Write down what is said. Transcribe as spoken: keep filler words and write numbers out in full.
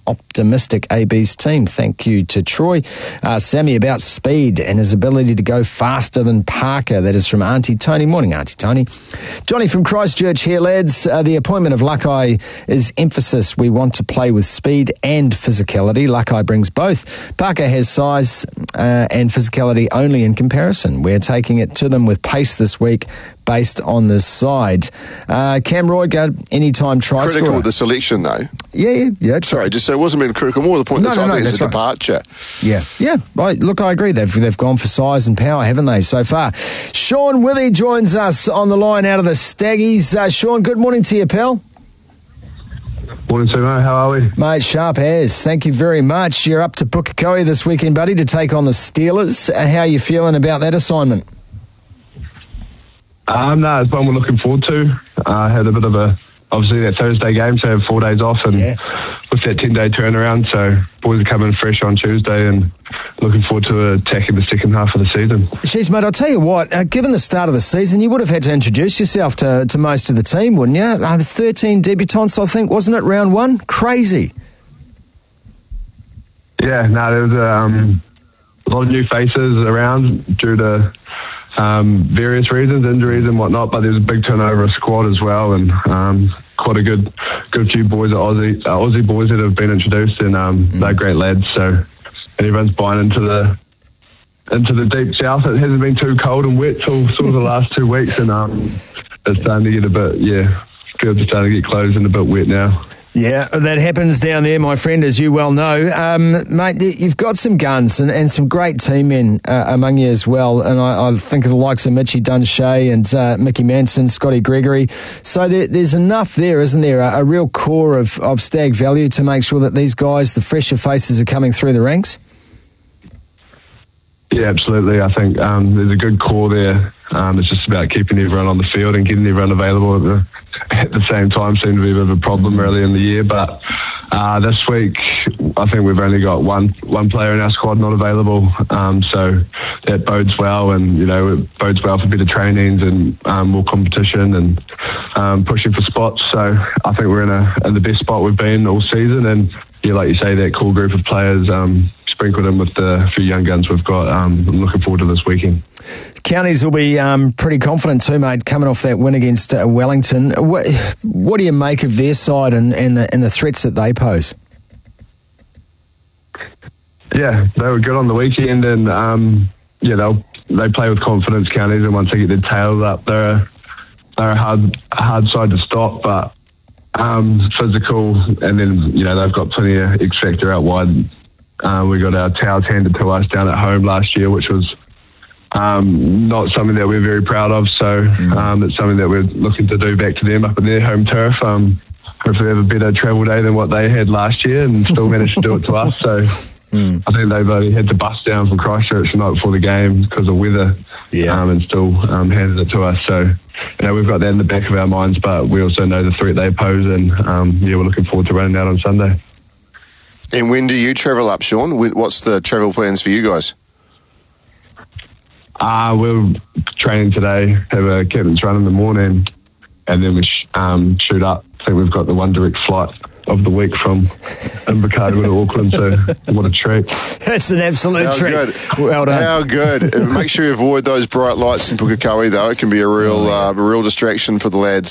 optimistic A B's team. Thank you to Troy. Uh, Sammy, about speed and his ability to go faster than Parker. That is from Auntie Tony. Morning, Auntie Tony. Johnny from Christchurch here, lads. Uh, the appointment of Lakai is emphasis. We want to play with speed and physicality. Lakai brings both. Parker has size uh, and physicality only in comparison. We're taking it to them with pace this week based on this side. Uh, Cam Roygaard, anytime try Critical scorer. of the selection, though. Yeah, yeah, yeah. Sorry, just so it wasn't being critical. More to the point No, that no, I no, think it's a that's right. departure. Yeah, yeah. Right. Look, I agree. They've they've gone for size and power, haven't they, so far? Sean Withy joins us on the line out of the Staggies. Uh, Sean, good morning to you, pal. Morning, Timo. How are we? Mate, sharp as. Thank you very much. You're up to Pukekohe this weekend, buddy, to take on the Steelers. Uh, how are you feeling about that assignment? Um, no, it's one we're looking forward to. I uh, had a bit of a, obviously, that Thursday game, so I have four days off, and Yeah. with that ten-day turnaround, so boys are coming fresh on Tuesday, and looking forward to attacking the second half of the season. Jeez, mate, I'll tell you what, uh, given the start of the season, you would have had to introduce yourself to, to most of the team, wouldn't you? Uh, thirteen debutants, I think, wasn't it, round one? Crazy. Yeah, no, there was um, a lot of new faces around due to um, various reasons, injuries and whatnot, but there's a big turnover of squad as well, and um, quite a good good few boys, at Aussie, uh, Aussie boys that have been introduced, and um, mm. they're great lads, so and everyone's buying into the into the deep south. It hasn't been too cold and wet till sort of the last two weeks, and um, it's starting to get a bit, yeah, fields are starting to get closed and a bit wet now. Yeah, that happens down there, my friend, as you well know. Um, mate, you've got some guns and, and some great team men uh, among you as well. And I, I think of the likes of Mitchie Dunshay and uh, Mickey Manson, Scotty Gregory. So there, there's enough there, isn't there? A, a real core of, of Stag value to make sure that these guys, the fresher faces, are coming through the ranks? Yeah, absolutely. I think um, there's a good core there. Um, it's just about keeping everyone on the field and getting everyone available at the, at the same time. Seemed to be a bit of a problem early in the year, but uh, this week I think we've only got one one player in our squad not available, um, so that bodes well, and you know it bodes well for better trainings and um, more competition and um, pushing for spots. So I think we're in a in the best spot we've been all season, and yeah, like you say, that cool group of players. Um, sprinkled in with the few young guns we've got. Um, I'm looking forward to this weekend. Counties will be um, pretty confident too, mate, coming off that win against uh, Wellington. What, what do you make of their side and, and, the, and the threats that they pose? Yeah, they were good on the weekend, and um, yeah, they'll they play with confidence, Counties, and once they get their tails up, they're a, they're a hard hard side to stop, but um, physical, and then you know they've got plenty of X factor out wide. Uh, we got our towels handed to us down at home last year, which was um, not something that we're very proud of. So um, it's something that we're looking to do back to them up in their home turf. Um, hopefully they have a better travel day than what they had last year and still managed to do it to us. So mm. I think they've only had to bus down from Christchurch the night before the game because of weather, yeah. um, and still um, handed it to us. So you know we've got that in the back of our minds, but we also know the threat they pose, and um, yeah, we're looking forward to running out on Sunday. And when do you travel up, Sean? What's the travel plans for you guys? Uh, we're training today, have a captain's run in the morning, and then we sh- um, shoot up. I think we've got the one direct flight of the week from Invercargill to Auckland, so what a treat. That's an absolute How treat. Good. Well done. How good. Make sure you avoid those bright lights in Pukekohe, though. It can be a real, uh, a real distraction for the lads.